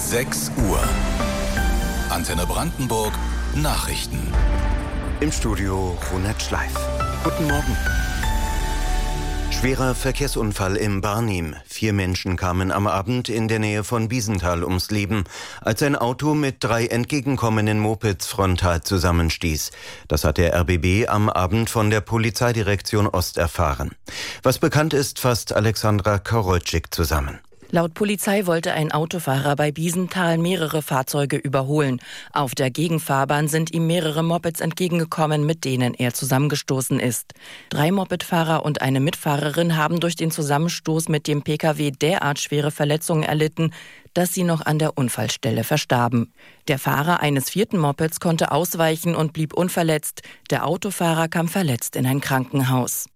6 Uhr. Antenne Brandenburg Nachrichten. Im Studio Ronald Schleif. Guten Morgen. Schwerer Verkehrsunfall im Barnim. 4 Menschen kamen am Abend in der Nähe von Biesenthal ums Leben, als ein Auto mit 3 entgegenkommenden Mopeds frontal zusammenstieß. Das hat der RBB am Abend von der Polizeidirektion Ost erfahren. Was bekannt ist, fasst Alexandra Karolczyk zusammen. Laut Polizei wollte ein Autofahrer bei Biesenthal mehrere Fahrzeuge überholen. Auf der Gegenfahrbahn sind ihm mehrere Mopeds entgegengekommen, mit denen er zusammengestoßen ist. 3 Mopedfahrer und eine Mitfahrerin haben durch den Zusammenstoß mit dem Pkw derart schwere Verletzungen erlitten, dass sie noch an der Unfallstelle verstarben. Der Fahrer eines 4. Mopeds konnte ausweichen und blieb unverletzt. Der Autofahrer kam verletzt in ein Krankenhaus.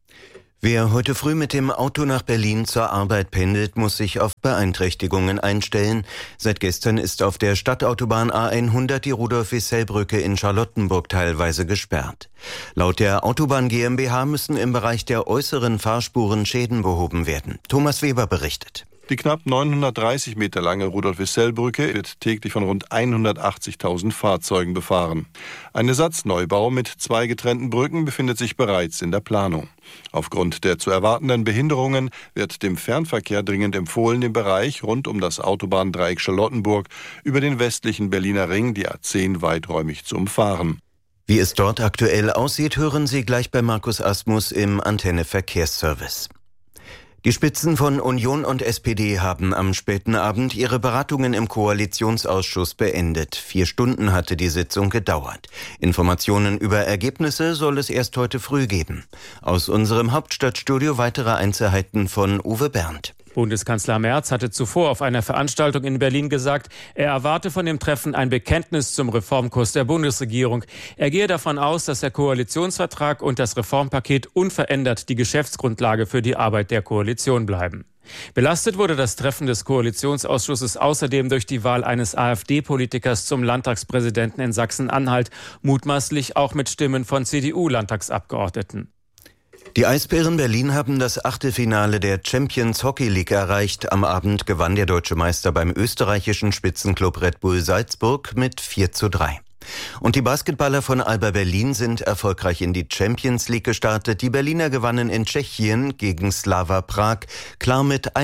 Wer heute früh mit dem Auto nach Berlin zur Arbeit pendelt, muss sich auf Beeinträchtigungen einstellen. Seit gestern ist auf der Stadtautobahn A100 die Rudolf-Wissell-Brücke in Charlottenburg teilweise gesperrt. Laut der Autobahn GmbH müssen im Bereich der äußeren Fahrspuren Schäden behoben werden. Thomas Weber berichtet. Die knapp 930 Meter lange Rudolf-Wissell-Brücke wird täglich von rund 180.000 Fahrzeugen befahren. Ein Ersatzneubau mit 2 getrennten Brücken befindet sich bereits in der Planung. Aufgrund der zu erwartenden Behinderungen wird dem Fernverkehr dringend empfohlen, den Bereich rund um das Autobahndreieck Charlottenburg über den westlichen Berliner Ring, die A10, weiträumig zu umfahren. Wie es dort aktuell aussieht, hören Sie gleich bei Markus Asmus im Antenne Verkehrsservice. Die Spitzen von Union und SPD haben am späten Abend ihre Beratungen im Koalitionsausschuss beendet. 4 Stunden hatte die Sitzung gedauert. Informationen über Ergebnisse soll es erst heute früh geben. Aus unserem Hauptstadtstudio weitere Einzelheiten von Uwe Berndt. Bundeskanzler Merz hatte zuvor auf einer Veranstaltung in Berlin gesagt, er erwarte von dem Treffen ein Bekenntnis zum Reformkurs der Bundesregierung. Er gehe davon aus, dass der Koalitionsvertrag und das Reformpaket unverändert die Geschäftsgrundlage für die Arbeit der Koalition bleiben. Belastet wurde das Treffen des Koalitionsausschusses außerdem durch die Wahl eines AfD-Politikers zum Landtagspräsidenten in Sachsen-Anhalt, mutmaßlich auch mit Stimmen von CDU-Landtagsabgeordneten. Die Eisbären Berlin haben das Achtelfinale der Champions Hockey League erreicht. Am Abend gewann der deutsche Meister beim österreichischen Spitzenclub Red Bull Salzburg mit 4:3. Und die Basketballer von Alba Berlin sind erfolgreich in die Champions League gestartet. Die Berliner gewannen in Tschechien gegen Slava Prag klar mit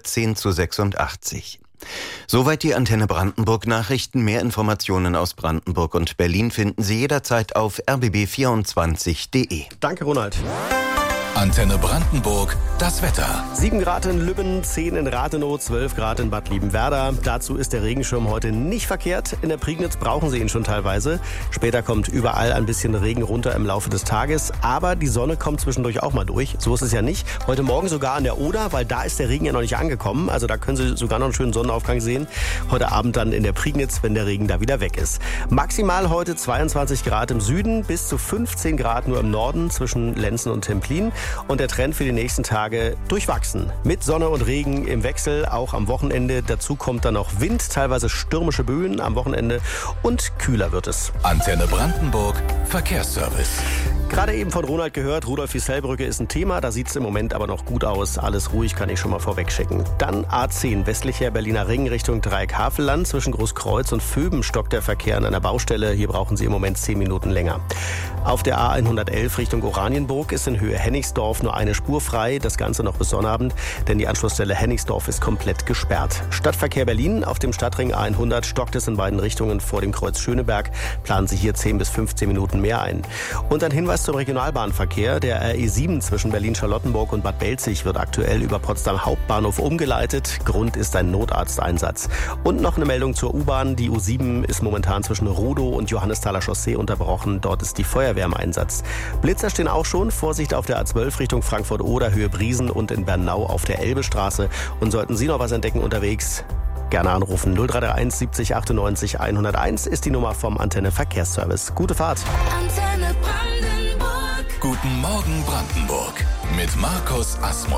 110:86. Soweit die Antenne Brandenburg Nachrichten. Mehr Informationen aus Brandenburg und Berlin finden Sie jederzeit auf rbb24.de. Danke, Ronald. Antenne Brandenburg, das Wetter. 7 Grad in Lübben, 10 in Rathenow, 12 Grad in Bad Liebenwerda. Dazu ist der Regenschirm heute nicht verkehrt. In der Prignitz brauchen Sie ihn schon teilweise. Später kommt überall ein bisschen Regen runter im Laufe des Tages. Aber die Sonne kommt zwischendurch auch mal durch. So ist es ja nicht. Heute Morgen sogar an der Oder, weil da ist der Regen ja noch nicht angekommen. Also da können Sie sogar noch einen schönen Sonnenaufgang sehen. Heute Abend dann in der Prignitz, wenn der Regen da wieder weg ist. Maximal heute 22 Grad im Süden, bis zu 15 Grad nur im Norden zwischen Lenzen und Templin. Und der Trend für die nächsten Tage durchwachsen. Mit Sonne und Regen im Wechsel, auch am Wochenende. Dazu kommt dann noch Wind, teilweise stürmische Böen am Wochenende. Und kühler wird es. Antenne Brandenburg, Verkehrsservice. Gerade eben von Ronald gehört, Rudolf-Wissell-Brücke ist ein Thema. Da sieht es im Moment aber noch gut aus. Alles ruhig, kann ich schon mal vorweg schicken. Dann A10, westlicher Berliner Ring Richtung Dreieck-Havelland. Zwischen Großkreuz und Vöben stockt der Verkehr an einer Baustelle. Hier brauchen Sie im Moment 10 Minuten länger. Auf der A111 Richtung Oranienburg ist in Höhe Hennigsdorf nur eine Spur frei. Das Ganze noch bis Sonnabend, denn die Anschlussstelle Hennigsdorf ist komplett gesperrt. Stadtverkehr Berlin, auf dem Stadtring A100 stockt es in beiden Richtungen vor dem Kreuz Schöneberg. Planen Sie hier 10 bis 15 Minuten mehr ein. Und ein Hinweis zum Regionalbahnverkehr. Der RE7 zwischen Berlin-Charlottenburg und Bad Belzig wird aktuell über Potsdam Hauptbahnhof umgeleitet. Grund ist ein Notarzteinsatz. Und noch eine Meldung zur U-Bahn. Die U7 ist momentan zwischen Rodow und Johannesthaler Chaussee unterbrochen. Dort ist die Feuerwehr im Einsatz. Blitzer stehen auch schon. Vorsicht auf der A12 Richtung Frankfurt-Oder, Höhe Briesen und in Bernau auf der Elbestraße. Und sollten Sie noch was entdecken unterwegs, gerne anrufen. 0331 70 98 101 ist die Nummer vom Antenne Verkehrsservice. Gute Fahrt. Antenne Brandenburg. Guten Morgen Brandenburg mit Markus Asmus.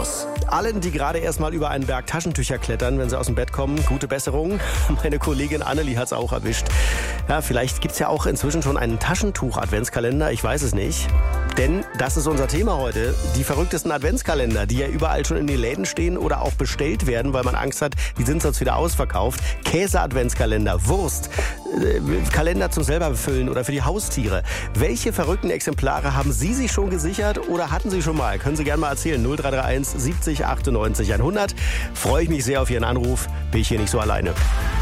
Allen, die gerade erstmal über einen Berg Taschentücher klettern, wenn sie aus dem Bett kommen, gute Besserung. Meine Kollegin Annelie hat es auch erwischt. Ja, vielleicht gibt es ja auch inzwischen schon einen Taschentuch-Adventskalender, ich weiß es nicht. Denn das ist unser Thema heute. Die verrücktesten Adventskalender, die ja überall schon in den Läden stehen oder auch bestellt werden, weil man Angst hat, die sind sonst wieder ausverkauft. Käse-Adventskalender, Wurst, Kalender zum selber befüllen oder für die Haustiere. Welche verrückten Exemplare haben Sie sich schon gesichert oder hatten Sie schon mal? Können Sie gerne mal erzählen. 0331 70 98 100. Freue ich mich sehr auf Ihren Anruf. Bin ich hier nicht so alleine.